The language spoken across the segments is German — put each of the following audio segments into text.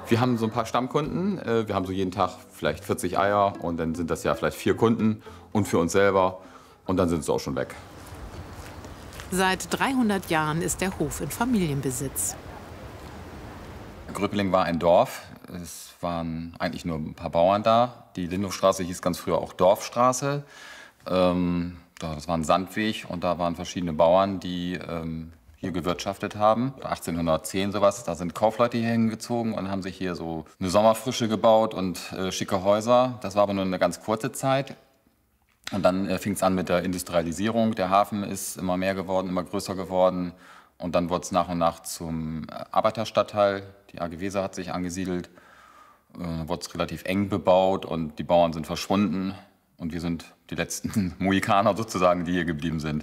Wir haben so ein paar Stammkunden. Wir haben so jeden Tag vielleicht 40 Eier und dann sind das ja vielleicht 4 Kunden und für uns selber und dann sind sie auch schon weg. Seit 300 Jahren ist der Hof in Familienbesitz. Gröpeling war ein Dorf. Es waren eigentlich nur ein paar Bauern da. Die Lindenhofstraße hieß ganz früher auch Dorfstraße. Das war ein Sandweg und da waren verschiedene Bauern, die hier gewirtschaftet haben. 1810 sowas, da sind Kaufleute hier hingezogen und haben sich hier so eine Sommerfrische gebaut und schicke Häuser. Das war aber nur eine ganz kurze Zeit. Und dann fing es an mit der Industrialisierung. Der Hafen ist immer mehr geworden, immer größer geworden. Und dann wurde es nach und nach zum Arbeiterstadtteil. Die AG Weser hat sich angesiedelt. Dann wurde es relativ eng bebaut und die Bauern sind verschwunden. Und wir sind die letzten Mohikaner sozusagen, die hier geblieben sind.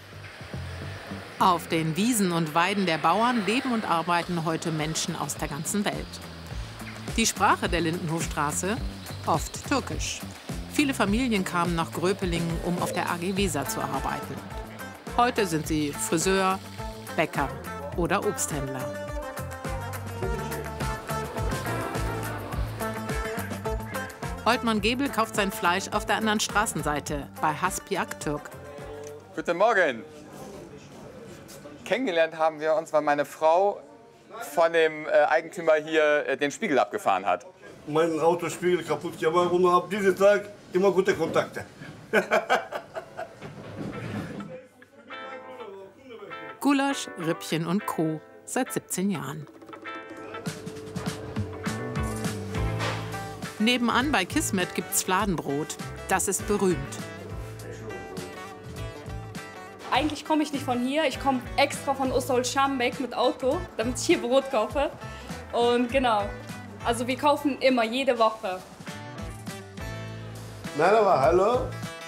Auf den Wiesen und Weiden der Bauern leben und arbeiten heute Menschen aus der ganzen Welt. Die Sprache der Lindenhofstraße? Oft Türkisch. Viele Familien kamen nach Gröpelingen, um auf der AG Weser zu arbeiten. Heute sind sie Friseur, Bäcker oder Obsthändler. Oltmann Gebel kauft sein Fleisch auf der anderen Straßenseite, bei Haspi Aktürk. Guten Morgen. Kennengelernt haben wir uns, weil meine Frau von dem Eigentümer hier den Spiegel abgefahren hat. Mein Autospiegel kaputt gemacht und ab diesem Tag immer gute Kontakte. Gulasch, Rippchen und Co. seit 17 Jahren. Nebenan bei Kismet gibt's Fladenbrot. Das ist berühmt. Eigentlich komme ich nicht von hier. Ich komme extra von Ostol-Scharmbeck mit Auto, damit ich hier Brot kaufe. Und genau, also wir kaufen immer, jede Woche. Merhaba, hallo.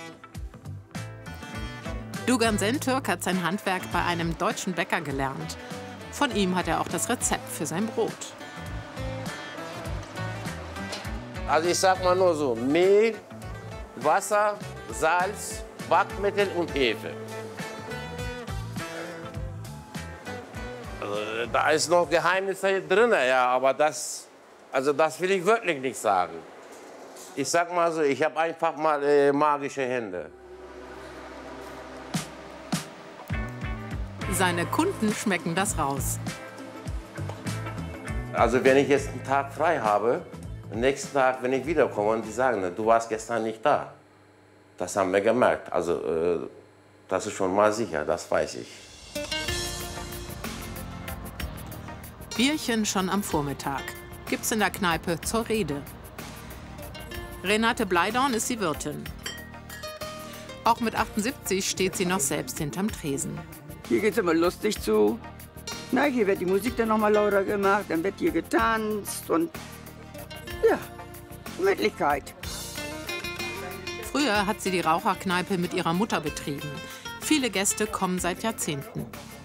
Dugan Sentürk hat sein Handwerk bei einem deutschen Bäcker gelernt. Von ihm hat er auch das Rezept für sein Brot. Also ich sag mal nur so, Mehl, Wasser, Salz, Backmittel und Hefe. Also, da ist noch Geheimnisse drin, ja, aber das will ich wirklich nicht sagen. Ich sag mal so, ich habe einfach mal magische Hände. Seine Kunden schmecken das raus. Also wenn ich jetzt einen Tag frei habe, am nächsten Tag, wenn ich wiederkomme und die sagen, du warst gestern nicht da. Das haben wir gemerkt. Also das ist schon mal sicher, das weiß ich. Bierchen schon am Vormittag. Gibt's in der Kneipe zur Rede. Renate Bleidorn ist die Wirtin. Auch mit 78 steht sie noch selbst hinterm Tresen. Hier geht's immer lustig zu. Na, hier wird die Musik dann noch mal lauter gemacht, dann wird hier getanzt und ja, Gemütlichkeit. Früher hat sie die Raucherkneipe mit ihrer Mutter betrieben. Viele Gäste kommen seit Jahrzehnten.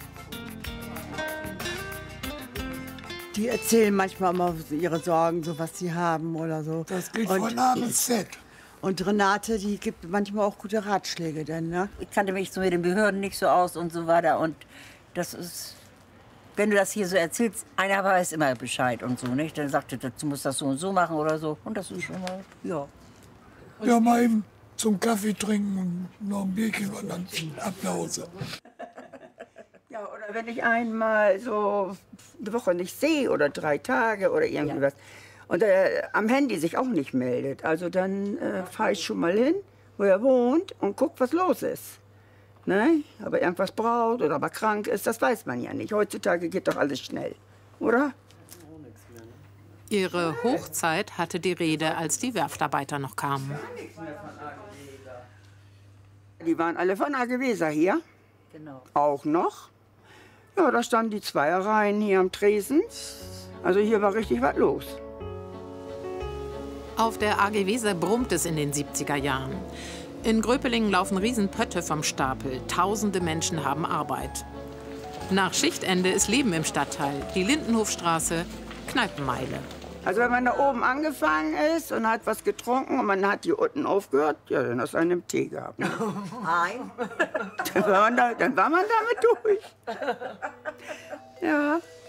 Die erzählen manchmal mal ihre Sorgen, so was sie haben oder so. Das geht von A bis Z. Und Renate, die gibt manchmal auch gute Ratschläge dann, ne? Ich kannte mich so mit den Behörden nicht so aus und so weiter. Und das ist, wenn du das hier so erzählst, einer weiß immer Bescheid und so, nicht? Dann sagt er, du musst das so und so machen oder so. Und das ist schon mal, ja. Ja, mal eben zum Kaffee trinken und noch ein Bierchen und dann ab nach Hause. Ja, oder wenn ich einmal so eine Woche nicht sehe oder 3 Tage oder irgendwie was. Und am Handy sich auch nicht meldet. Also dann fahre ich schon mal hin, wo er wohnt und gucke, was los ist. Ne? Ob er irgendwas braucht oder ob er krank ist, das weiß man ja nicht. Heutzutage geht doch alles schnell, oder? Ihre Hochzeit hatte die Rede, als die Werftarbeiter noch kamen. Die waren alle von AG Weser hier. Genau. Auch noch. Ja, da standen die Zweierreihen hier am Tresen. Also hier war richtig was los. Auf der AG Weser brummt es in den 70er Jahren. In Gröpelingen laufen Riesenpötte vom Stapel. Tausende Menschen haben Arbeit. Nach Schichtende ist Leben im Stadtteil. Die Lindenhofstraße, Kneipenmeile. Also wenn man da oben angefangen ist und hat was getrunken und man hat hier unten aufgehört, ja, dann hast du einen Tee gehabt. Ne? Nein. Dann war man damit durch. Ja.